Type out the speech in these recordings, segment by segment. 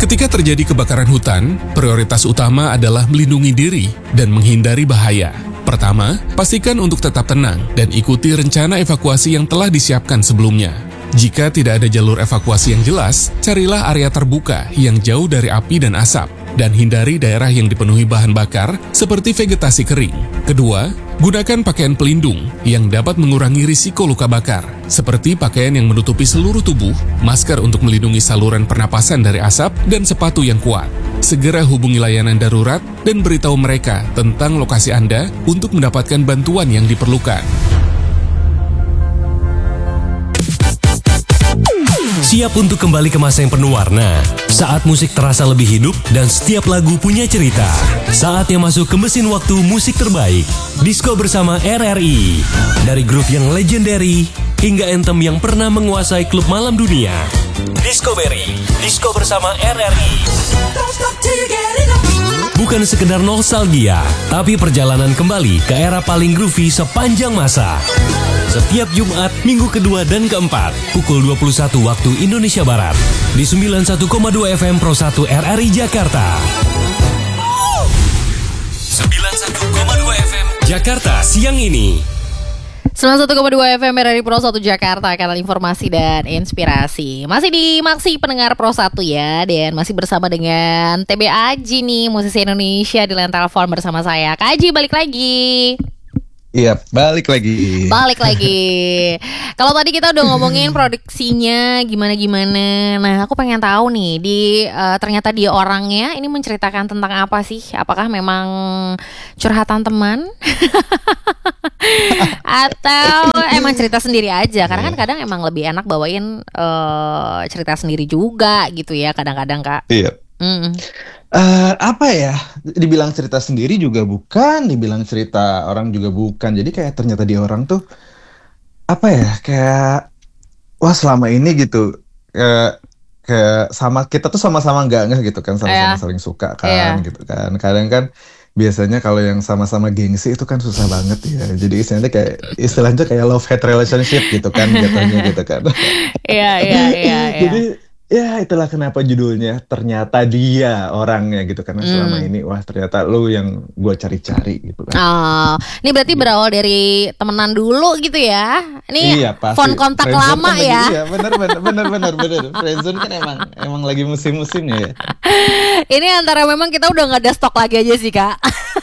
Ketika terjadi kebakaran hutan, prioritas utama adalah melindungi diri dan menghindari bahaya. Pertama, pastikan untuk tetap tenang dan ikuti rencana evakuasi yang telah disiapkan sebelumnya. Jika tidak ada jalur evakuasi yang jelas, carilah area terbuka yang jauh dari api dan asap, dan hindari daerah yang dipenuhi bahan bakar seperti vegetasi kering. Kedua, gunakan pakaian pelindung yang dapat mengurangi risiko luka bakar, seperti pakaian yang menutupi seluruh tubuh, masker untuk melindungi saluran pernapasan dari asap, dan sepatu yang kuat. Segera hubungi layanan darurat dan beritahu mereka tentang lokasi Anda untuk mendapatkan bantuan yang diperlukan. Siap untuk kembali ke masa yang penuh warna, saat musik terasa lebih hidup dan setiap lagu punya cerita. Saatnya masuk ke mesin waktu musik terbaik, Disko bersama RRI. Dari grup yang legendary hingga anthem yang pernah menguasai klub malam dunia. Discovery, Disko bersama RRI. Bukan sekedar nostalgia, tapi perjalanan kembali ke era paling groovy sepanjang masa. Setiap Jumat, minggu kedua dan keempat, pukul 21 waktu Indonesia Barat, di 91,2 FM Pro 1 RRI Jakarta. 91,2 FM Jakarta siang ini. 91,2 FM RRI Pro 1 Jakarta, kanal informasi dan inspirasi. Masih di Maksi pendengar Pro 1 ya. Dan masih bersama dengan TB Aji nih, musisi Indonesia di line telepon bersama saya. Kak Aji balik lagi. Iya, balik lagi. Kalau tadi kita udah ngomongin produksinya gimana-gimana. Nah, aku pengen tahu nih, ternyata dia orangnya ini menceritakan tentang apa sih? Apakah memang curhatan teman? Atau emang cerita sendiri aja? Karena kan kadang emang lebih enak bawain cerita sendiri juga gitu ya, kadang-kadang Kak. Iya. Apa ya? Dibilang cerita sendiri juga bukan, dibilang cerita orang juga bukan. Jadi kayak ternyata dia orang tuh apa ya? Kayak wah selama ini gitu. Kayak sama kita tuh sama-sama nggak gitu kan, sama-sama saling suka kan gitu kan. Kadang kan biasanya kalau yang sama-sama gengsi itu kan susah banget ya. Jadi istilahnya kayak love hate relationship gitu kan jatuhnya gitu kan. Iya. Jadi ya itulah kenapa judulnya ternyata dia orangnya gitu, karena selama ini wah ternyata lu yang gue cari-cari gitu kan. Oh, ini berarti berawal dari temenan dulu gitu ya? Ini iya, pasti. Phone kontak lama kan ya? Iya benar. Friendzone kan emang lagi musim-musimnya ya. Ini antara memang kita udah nggak ada stok lagi aja sih Kak.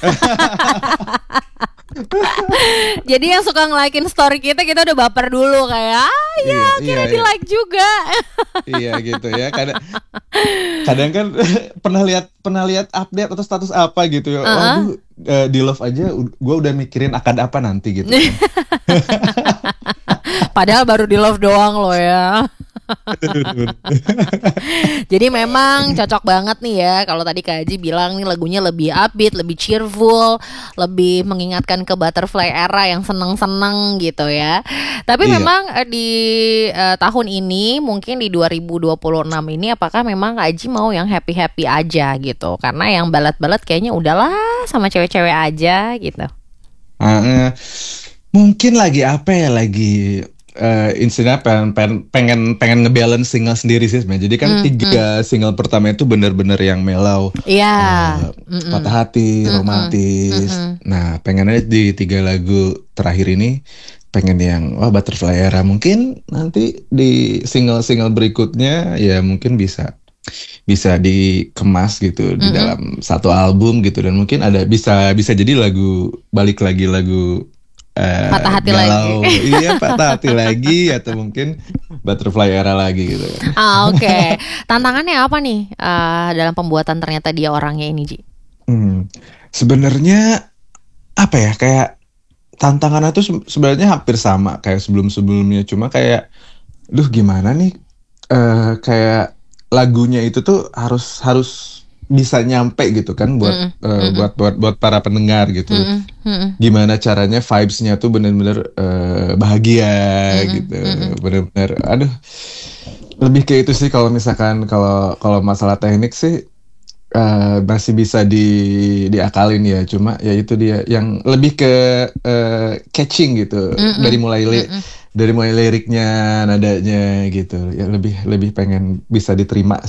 Jadi yang suka nge-like-in story kita udah baper dulu kayak kira di-like juga. Iya gitu ya. Kadang kan pernah lihat update atau status apa gitu ya. Waduh, di love aja gue udah mikirin akan apa nanti gitu kan. Padahal baru di love doang loh ya. Jadi memang cocok banget nih ya. Kalau tadi Kak Haji bilang nih lagunya lebih upbeat, lebih cheerful, lebih mengingatkan ke butterfly era yang seneng-seneng gitu ya. Tapi memang di tahun ini, mungkin di 2026 ini, apakah memang Kak Haji mau yang happy-happy aja gitu? Karena yang balad-balad kayaknya udahlah sama cewek-cewek aja gitu. Mungkin lagi apa ya, lagi intinya pengen ngebalance single sendiri sih sebenarnya. Jadi kan 3 single pertama itu benar-benar yang mellow, patah hati, romantis. Nah, pengennya di 3 lagu terakhir ini pengen yang butterfly era. Mungkin nanti di single-single berikutnya ya mungkin bisa dikemas gitu di dalam satu album gitu, dan mungkin ada bisa jadi lagu balik lagi lagu patah hati galau, lagi. Iya, patah hati lagi atau mungkin butterfly era lagi gitu. Oke. Tantangannya apa nih dalam pembuatan ternyata dia orangnya ini, Ji? Sebenarnya apa ya, kayak tantangannya tuh sebenarnya hampir sama kayak sebelum-sebelumnya, cuma kayak gimana nih, kayak lagunya itu tuh harus bisa nyampe gitu kan buat para pendengar gitu. Gimana caranya vibes-nya tuh benar-benar bahagia gitu. Benar-benar lebih ke itu sih. Kalau misalkan kalau masalah teknik sih masih bisa diakalin ya, cuma ya itu dia yang lebih ke catching gitu. Dari mulai liriknya, nadanya gitu. Ya lebih pengen bisa diterima sih.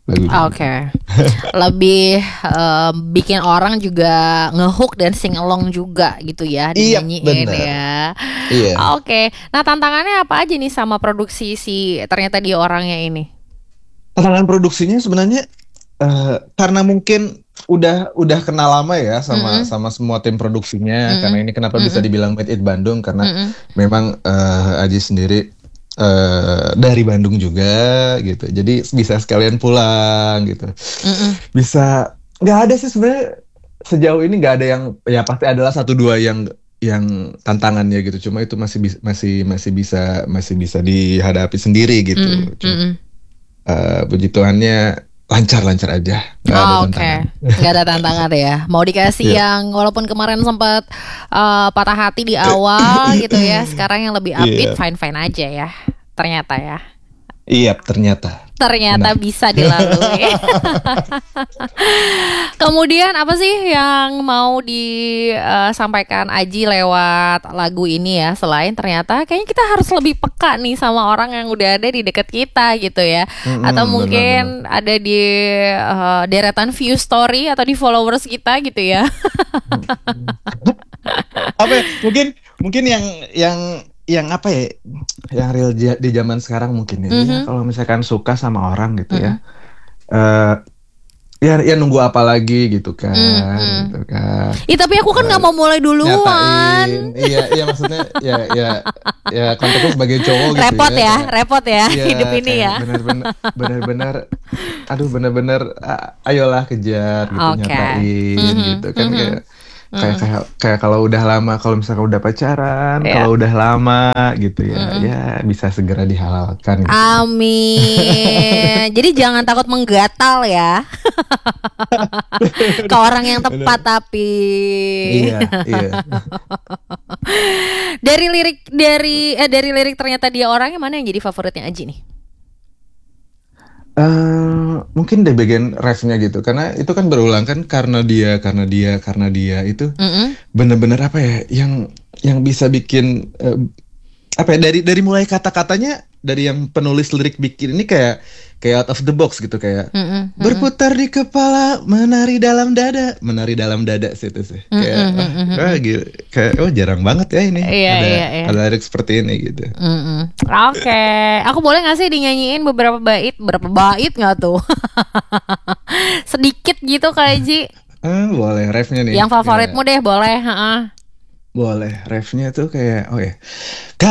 lagunya. Oke. Lebih bikin orang juga ngehook dan sing along juga gitu ya, Iya, dinyanyiin bener. ya. Iya. Oke. Nah, tantangannya apa aja nih sama produksi si ternyata dia orangnya ini? Tantangan produksinya sebenarnya karena mungkin udah kenal lama ya sama semua tim produksinya. Karena ini kenapa bisa dibilang Made in Bandung, karena memang Aji sendiri dari Bandung juga gitu. Jadi bisa sekalian pulang gitu. Bisa, nggak ada sih sebenarnya sejauh ini, nggak ada yang, ya pasti adalah satu dua yang tantangannya gitu. Cuma itu masih bisa dihadapi sendiri gitu. Puji Tuhannya lancar-lancar aja, nggak ada Oke, tantangan. nggak ada tantangan ya. Mau dikasih yang walaupun kemarin sempat patah hati di awal gitu ya, sekarang yang lebih upbeat, Iya. fine-fine aja ya. Ternyata ya. Iya, ternyata. Ternyata Benar. bisa dilalui. Kemudian apa sih yang mau disampaikan Aji lewat lagu ini ya? Selain ternyata kayaknya kita harus lebih peka nih sama orang yang udah ada di dekat kita gitu ya. Atau mungkin ada di deretan view story atau di followers kita gitu ya. Apa ya, mungkin yang apa ya, yang real di zaman sekarang mungkin ya, kalau misalkan suka sama orang gitu ya, ya nunggu apa lagi gitu kan, gitu kan. Ih, tapi aku kan nggak mau mulai duluan. Nyatain, iya maksudnya ya konteksnya sebagai cowok gitu Repot ya, kayak, repot ya iya, hidup ini kayak ya. bener-bener ayolah kejar gitu, Oke. nyatain gitu kan, kayak kalau udah lama, kalau misalkan udah pacaran, Iya. kalau udah lama gitu ya bisa segera dihalalkan gitu. Amin. Jadi jangan takut menggatal ya. Ke orang yang tepat tapi. Iya. Dari lirik ternyata dia orangnya mana yang jadi favoritnya Aji nih? Mungkin di bagian refnya gitu, karena itu kan berulang kan, karena dia itu bener-bener apa ya, yang bisa bikin apa ya, dari mulai kata-katanya, dari yang penulis lirik bikin ini kayak out of the box gitu, kayak berputar di kepala, menari dalam dada sih itu sih, kayak jarang banget ya ini Iya. ada lirik seperti ini gitu. Oke, aku boleh nggak sih dinyanyiin beberapa bait nggak tuh? Sedikit gitu Kak Aji. Boleh, refnya nih. Yang favoritmu deh boleh. Boleh, refnya tuh kayak,